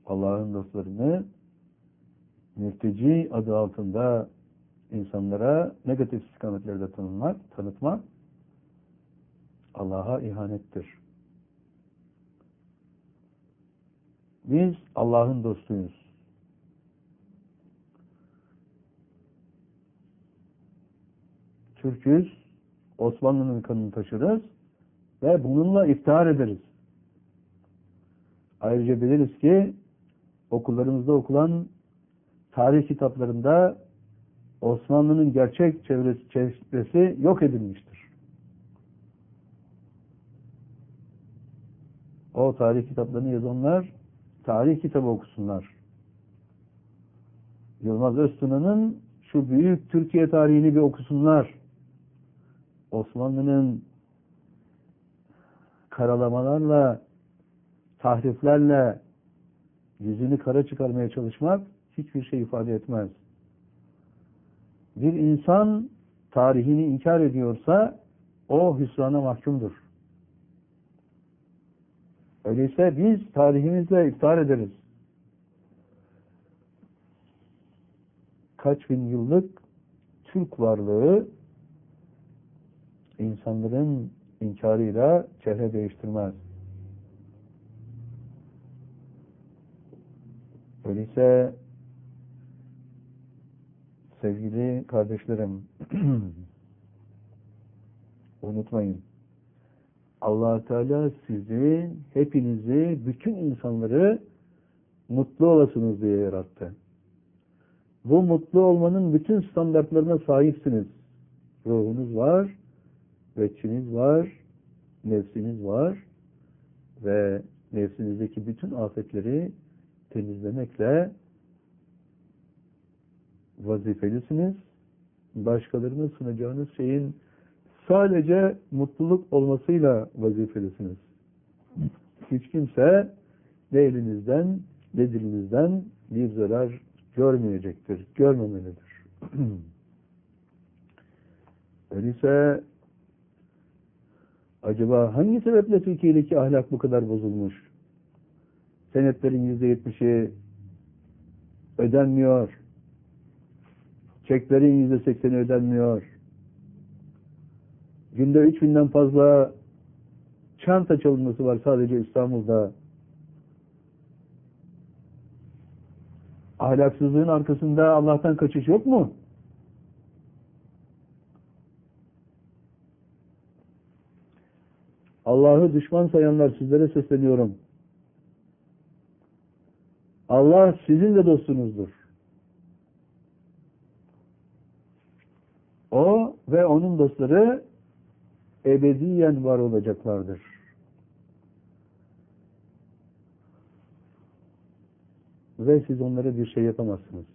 Allah'ın dostlarını mürteci adı altında insanlara negatif istikametlerde tanıtmak Allah'a ihanettir. Biz Allah'ın dostuyuz. Türk'üz, Osmanlı'nın kanını taşırız ve bununla iftihar ederiz. Ayrıca biliriz ki okullarımızda okulan tarih kitaplarında Osmanlı'nın gerçek çevresi yok edilmiştir. O tarih kitaplarını yazanlar tarih kitabı okusunlar. Yılmaz Öztuna'nın şu büyük Türkiye tarihini bir okusunlar. Osmanlı'nın karalamalarla, tahriflerle yüzünü kara çıkarmaya çalışmak hiçbir şey ifade etmez. Bir insan tarihini inkar ediyorsa o hüsrana mahkumdur. Öyleyse biz tarihimizle iftihar ederiz. Kaç bin yıllık Türk varlığı insanların inkarıyla çehre değiştirmez. Öyleyse sevgili kardeşlerim, unutmayın. Allah Teala sizi, hepinizi, bütün insanları mutlu olasınız diye yarattı. Bu mutlu olmanın bütün standartlarına sahipsiniz. Ruhunuz var, veçhiniz var, nefsiniz var ve nefsinizdeki bütün afetleri temizlemekle vazifelisiniz. Başkalarına sunacağınız şeyin sadece mutluluk olmasıyla vazifelisiniz. Hiç kimse ne elinizden ne dilinizden bir zarar görmeyecektir, görmemelidir. Öyleyse acaba hangi sebeple Türkiye'deki ahlak bu kadar bozulmuş? Senetlerin %70'i ödenmiyor. Çeklerin %80'i ödenmiyor. Günde 3000'den fazla çanta çalınması var sadece İstanbul'da. Ahlaksızlığın arkasında Allah'tan kaçış yok mu? Allah'ı düşman sayanlar, sizlere sesleniyorum. Allah sizin de dostunuzdur. O ve onun dostları ebediyen var olacaklardır. Ve siz onlara bir şey yapamazsınız.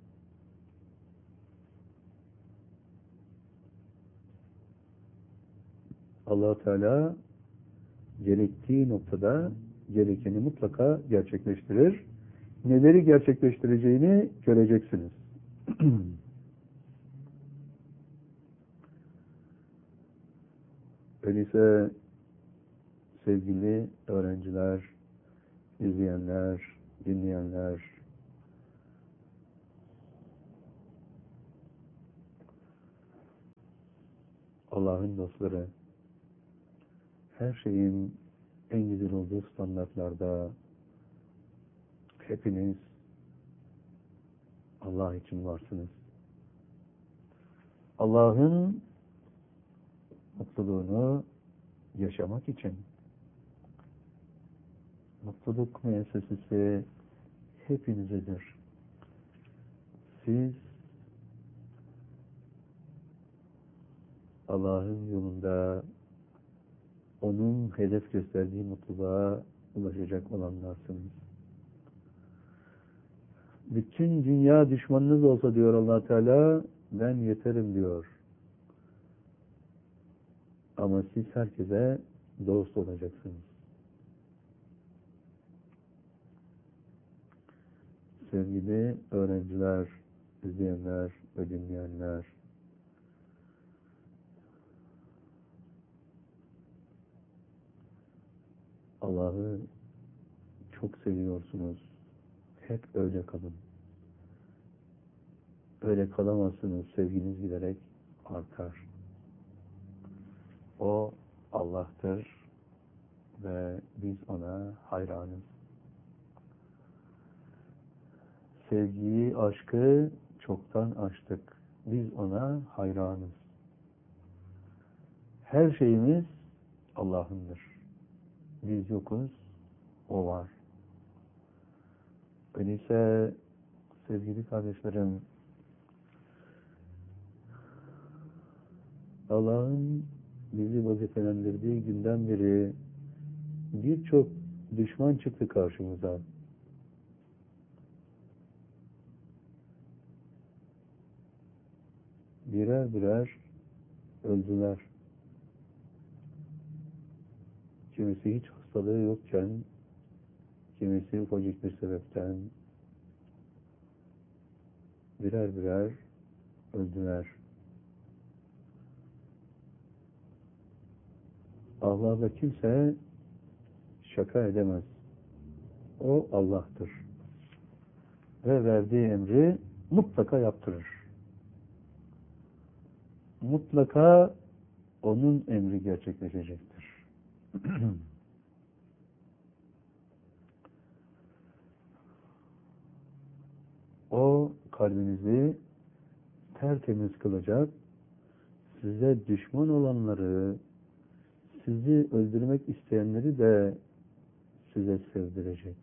Allah Teala gerektiği noktada gerekeni mutlaka gerçekleştirir. Neleri gerçekleştireceğini göreceksiniz. Öyleyse sevgili öğrenciler, izleyenler, dinleyenler, Allah'ın dostları, her şeyin en güzel olduğu standartlarda hepiniz Allah için varsınız. Allah'ın mutluluğunu yaşamak için mutluluk müessesesi hepinizedir. Siz Allah'ın yolunda onun hedef gösterdiği mutluluğa ulaşacak olanlarsınız. Bütün dünya düşmanınız olsa diyor Allah Teala, ben yeterim diyor. Ama siz herkese dost olacaksınız. Sevgili öğrenciler, izleyenler ve dinleyenler, Allah'ı çok seviyorsunuz. Hep öyle kalın. Öyle kalamazsınız. Sevginiz giderek artar. O Allah'tır ve biz ona hayranız. Sevgiyi, aşkı çoktan aştık. Biz ona hayranız. Her şeyimiz Allah'ındır. Biz yokuz, O var. Öyleyse sevgili kardeşlerim, Allah'ın bizi vazifelendirdiği günden beri birçok düşman çıktı karşımıza. Birer birer öldüler. Kimisi hiç hastalığı yokken, kimisi ufacık bir sebepten birer birer öldüler. Allah'la kimse şaka edemez. O Allah'tır. Ve verdiği emri mutlaka yaptırır. Mutlaka onun emri gerçekleşecektir. O kalbinizi tertemiz kılacak, size düşman olanları, sizi öldürmek isteyenleri de size sevdirecek.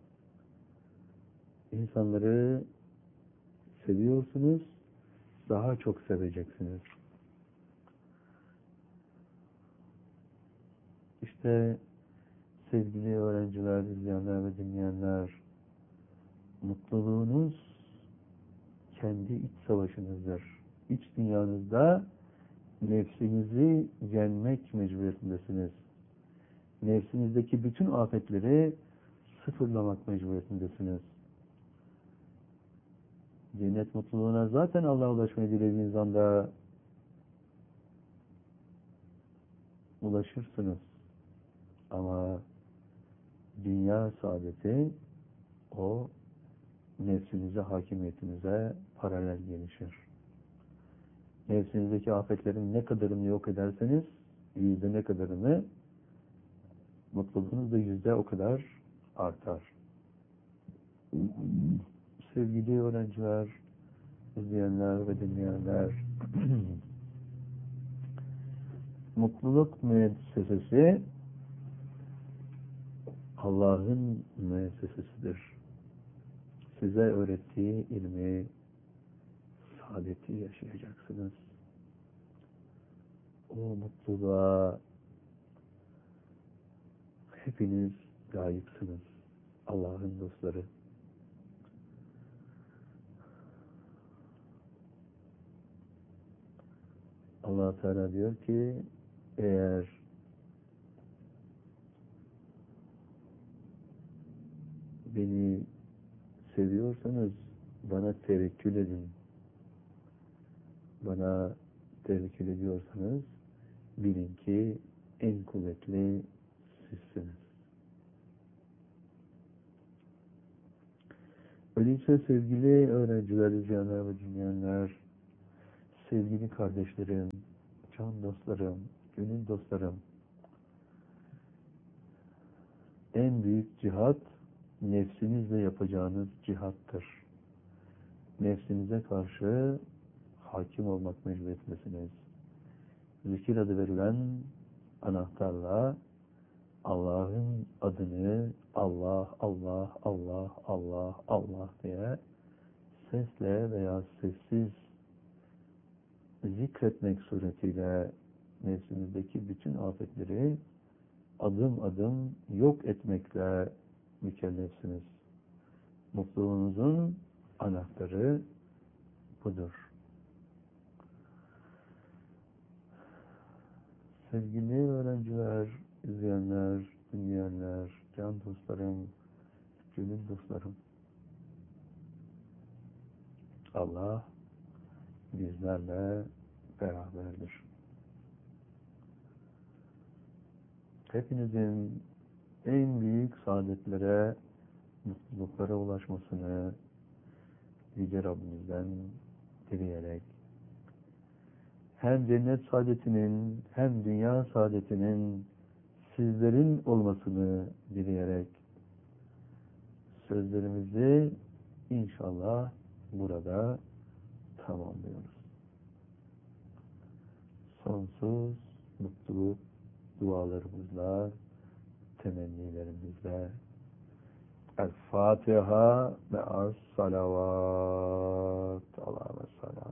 İnsanları seviyorsunuz, daha çok seveceksiniz. İşte sevgili öğrenciler, izleyenler ve dinleyenler, mutluluğunuz kendi iç savaşınızdır. İç dünyanızda nefsinizi yenmek mecburiyetindesiniz. Nefsinizdeki bütün afetleri sıfırlamak mecburiyetindesiniz. Cennet mutluluğuna zaten Allah'a ulaşmayı dilediğiniz anda ulaşırsınız. Ama dünya saadeti o nefsinize, hakimiyetinize paralel gelişir. Nefsinizdeki afetlerin ne kadarını yok ederseniz, yüzde ne kadarını, mutluluğunuz da yüzde o kadar artar. Sevgili öğrenciler, izleyenler ve dinleyenler, mutluluk müessesesi Allah'ın müessesesidir. Size öğrettiği ilmi, saadeti yaşayacaksınız. O mutluluğa hepiniz layıksınız. Allah'ın dostları. Allah Teala diyor ki, eğer beni seviyorsanız bana tevekkül edin. Bana tevekkül ediyorsanız bilin ki en kuvvetli sizsiniz. Öyleyse sevgili öğrenciler, izleyenler ve dinleyenler, sevgili kardeşlerim, can dostlarım, gönül dostlarım, en büyük cihat nefsinizle yapacağınız cihattır. Nefsinize karşı hakim olmak mecburiyetindesiniz. Zikir adı verilen anahtarla Allah'ın adını Allah, Allah, Allah, Allah, Allah diye sesle veya sessiz zikretmek suretiyle nefsinizdeki bütün afetleri adım adım yok etmekle mükellefsiniz. Mutluluğunuzun anahtarı budur. Sevgili öğrenciler, izleyenler, dinleyenler, can dostlarım, gönül dostlarım, Allah bizlerle beraberdir. Hepinizin en büyük saadetlere, mutluluklara ulaşmasını Yüce Rabbimizden dileyerek hem cennet saadetinin hem dünya saadetinin sizlerin olmasını dileyerek sözlerimizi inşallah burada tamamlıyoruz. Sonsuz mutluluk dualarımızla, temennilerimizle El Fatiha ve Es Salavat. Allah'a emanet.